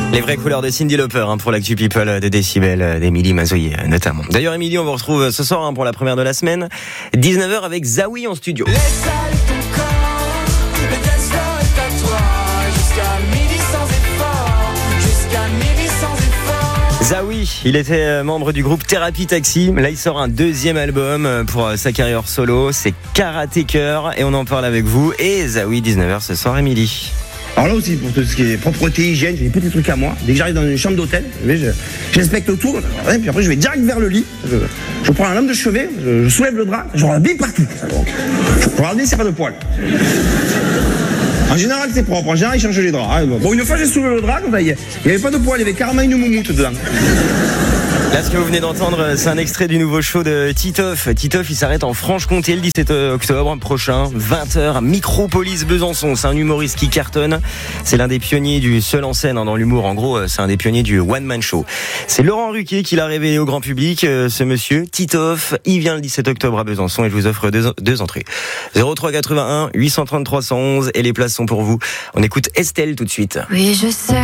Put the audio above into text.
Les vraies couleurs de Cyndi Lauper pour l'actu people de Décibel d'Émilie Mazoyer notamment. D'ailleurs Émilie, on vous retrouve ce soir pour la première de la semaine, 19h avec Zawi en studio. Zawi, il était membre du groupe Thérapie Taxi. Là, il sort un deuxième album pour sa carrière solo. C'est Karaté Cœur et on en parle avec vous. Et Zawi, 19h ce soir, Émilie. Alors là aussi, pour tout ce qui est propreté, hygiène, j'ai des petits trucs à moi. Dès que j'arrive dans une chambre d'hôtel, j'inspecte autour, et puis après je vais direct vers le lit. Je prends un lame de chevet, je soulève le drap, je rhabille partout. Pour regarder s'il n'y a pas de poils. En général, c'est propre. En général, ils changent les draps. Bon, une fois, j'ai soulevé le drap, il n'y avait pas de poils, il y avait carrément une moumoute dedans. Là, ce que vous venez d'entendre, c'est un extrait du nouveau show de Titoff. Titoff, il s'arrête en Franche-Comté le 17 octobre prochain, 20h, à Micropolis Besançon. C'est un humoriste qui cartonne. C'est l'un des pionniers du seul en scène dans l'humour. En gros, c'est un des pionniers du one-man show. C'est Laurent Ruquier qui l'a révélé au grand public, ce monsieur. Titoff, il vient le 17 octobre à Besançon et je vous offre deux entrées. 03 81 833 111 et les places sont pour vous. On écoute Estelle tout de suite. Oui, je sais.